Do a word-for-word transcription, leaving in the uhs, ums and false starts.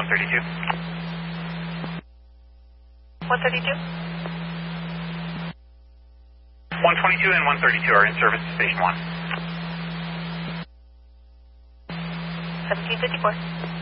one thirty-two. one thirty-two? one twenty-two and one thirty-two are in service to station one. seventeen fifty-four.